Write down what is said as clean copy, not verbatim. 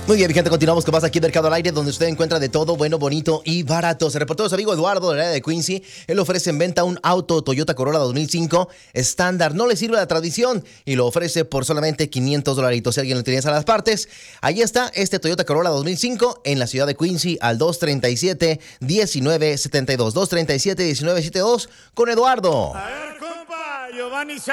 Muy bien, mi gente, continuamos con más aquí en Mercado al Aire, donde usted encuentra de todo bueno, bonito y barato. Se reportó su amigo Eduardo del área de Quincy. Él ofrece en venta un auto Toyota Corolla 2005 estándar. No le sirve la tradición y lo ofrece por solamente $500. Si alguien le interesa las partes, ahí está este Toyota Corolla 2005 en la ciudad de Quincy al 237-1972. 237-1972 con Eduardo. A ver, compa, Giovanni